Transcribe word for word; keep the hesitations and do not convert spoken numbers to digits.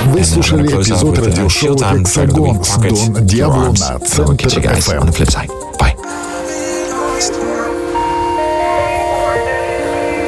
Вы слушали эпизод радиошоу «Hexagon» с Дон Диабло на Центр эф эм.